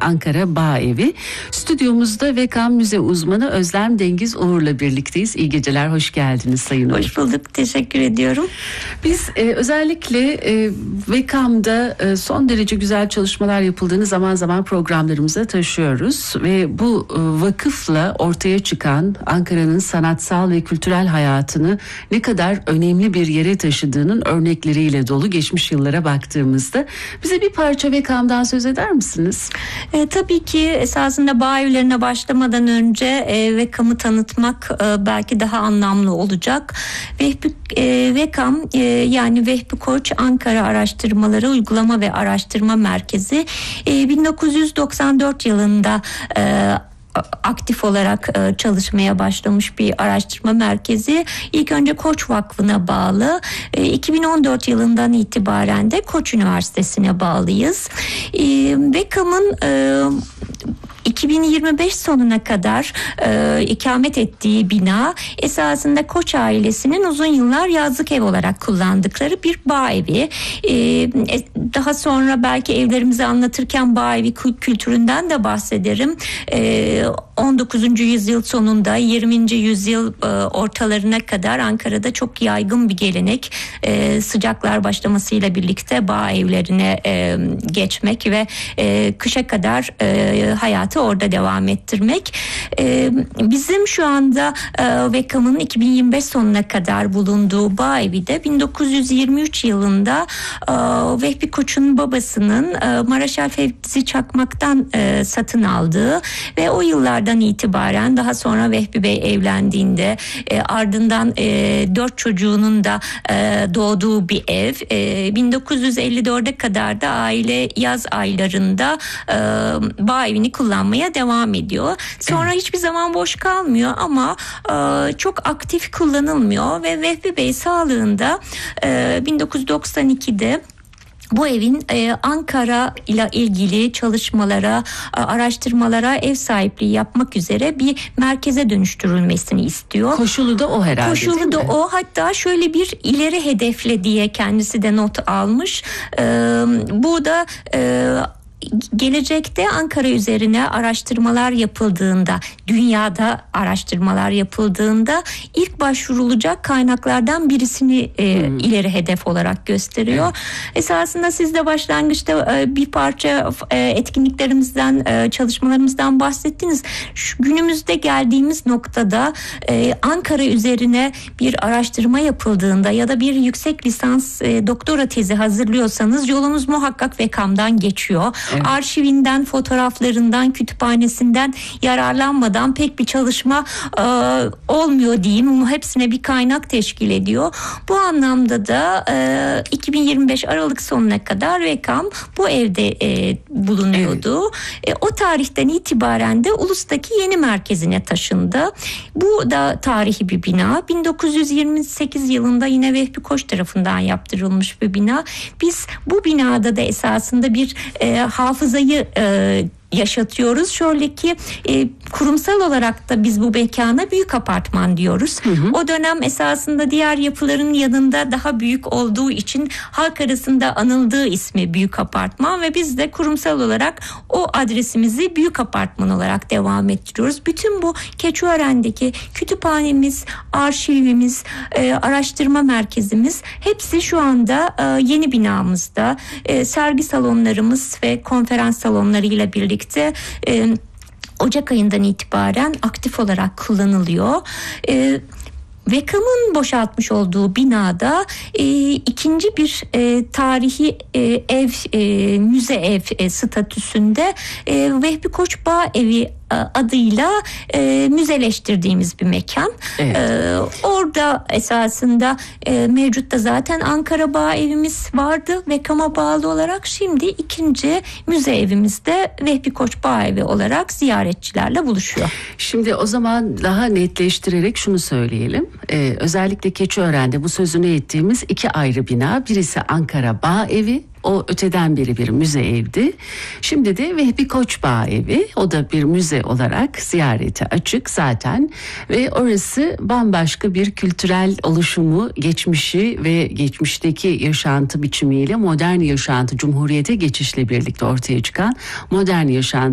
Ankara Bağ Evi. Stüdyomuzda VEKAM Müze uzmanı Özlem Dengiz Uğur'la birlikteyiz. İyi geceler, hoş geldiniz Sayın Uğur. Hoş bulduk, teşekkür ediyorum. Biz özellikle VEKAM'da son derece güzel çalışmalar yapıldığını zaman zaman programlarımıza taşıyoruz. Ve bu vakıfla ortaya çıkan Ankara'nın sanatsal ve kültürel hayatını ne kadar önemli bir yere taşıdığının örnekleriyle dolu geçmiş yıllara baktığımızda. Bize bir parça VEKAM'dan söz eder misiniz? Tabii ki esasında bağ evlerine başlamadan önce VEKAM'ı tanıtmak belki daha anlamlı olacak. VEKAM yani Vehbi Koç Ankara Araştırmaları Uygulama ve Araştırma Merkezi 1994 yılında aktif olarak çalışmaya başlamış bir araştırma merkezi. İlk önce Koç Vakfı'na bağlı. 2014 yılından itibaren de Koç Üniversitesi'ne bağlıyız. VEKAM'ın 2025 sonuna kadar ikamet ettiği bina esasında Koç ailesinin uzun yıllar yazlık ev olarak kullandıkları bir bağ evi. Daha sonra belki evlerimizi anlatırken bağ evi kültüründen de bahsederim. 19. yüzyıl sonunda 20. yüzyıl ortalarına kadar Ankara'da çok yaygın bir gelenek. Sıcaklar başlamasıyla birlikte bağ evlerine geçmek ve kışa kadar hayatı orada devam ettirmek. Bizim şu anda VEKAM'ın 2025 sonuna kadar bulunduğu bağ evi de 1923 yılında Vehbi Koç'un babasının Maraşal Fevzi Çakmak'tan satın aldığı ve o yıllardan itibaren daha sonra Vehbi Bey evlendiğinde ardından 4 çocuğunun da doğduğu bir ev. 1954'e kadar da aile yaz aylarında bağ evini kullanmaya devam ediyor. Sonra hiçbir zaman boş kalmıyor ama çok aktif kullanılmıyor ve Vehbi Bey sağlığında 1992'de bu evin Ankara ile ilgili çalışmalara, araştırmalara ev sahipliği yapmak üzere bir merkeze dönüştürülmesini istiyor. Koşulu da o herhalde. Koşulu da o. Hatta şöyle bir ileri hedefle diye kendisi de not almış. Bu da gelecekte Ankara üzerine araştırmalar yapıldığında, dünyada araştırmalar yapıldığında ilk başvurulacak kaynaklardan birisini ileri hedef olarak gösteriyor. Evet. Esasında siz de başlangıçta bir parça etkinliklerimizden, çalışmalarımızdan bahsettiniz. Günümüzde geldiğimiz noktada Ankara üzerine bir araştırma yapıldığında ya da bir yüksek lisans doktora tezi hazırlıyorsanız yolunuz muhakkak VEKAM'dan geçiyor. Evet. Arşivinden, fotoğraflarından, kütüphanesinden yararlanmadan pek bir çalışma olmuyor diyeyim. Hepsine bir kaynak teşkil ediyor. Bu anlamda da 2025 Aralık sonuna kadar VEKAM bu evde bulunuyordu. Evet. O tarihten itibaren de Ulus'taki yeni merkezine taşındı. Bu da tarihi bir bina. 1928 yılında yine Vehbi Koç tarafından yaptırılmış bir bina. Biz bu binada da esasında bir hafızayı yaşatıyoruz. Şöyle ki kurumsal olarak da biz bu mekana büyük apartman diyoruz. Hı hı. O dönem esasında diğer yapıların yanında daha büyük olduğu için halk arasında anıldığı ismi büyük apartman ve biz de kurumsal olarak o adresimizi büyük apartman olarak devam ettiriyoruz. Bütün bu Keçiören'deki kütüphanemiz, arşivimiz, araştırma merkezimiz hepsi şu anda yeni binamızda. Sergi salonlarımız ve konferans salonlarıyla birlikte Ocak ayından itibaren aktif olarak kullanılıyor. VEKAM'ın boşaltmış olduğu binada ikinci bir tarihi ev, müze ev statüsünde Vehbi Koç Bağ Evi adıyla müzeleştirdiğimiz bir mekan. Evet. Orada esasında mevcutta zaten Ankara Bağ Evimiz vardı VEKAM'a bağlı olarak. Şimdi ikinci müze evimizde Vehbi Koç Bağ Evi olarak ziyaretçilerle buluşuyor. Şimdi o zaman daha netleştirerek şunu söyleyelim. Özellikle Keçiören'de bu sözünü ettiğimiz 2 ayrı bina. Birisi Ankara Bağ Evi. O öteden beri bir müze evdi. Şimdi de Vehbi Koç Bağ Evi. O da bir müze olarak ziyarete açık zaten. Ve orası bambaşka bir kültürel oluşumu, geçmişi ve geçmişteki yaşantı biçimiyle modern yaşantı, Cumhuriyete geçişle birlikte ortaya çıkan modern yaşantı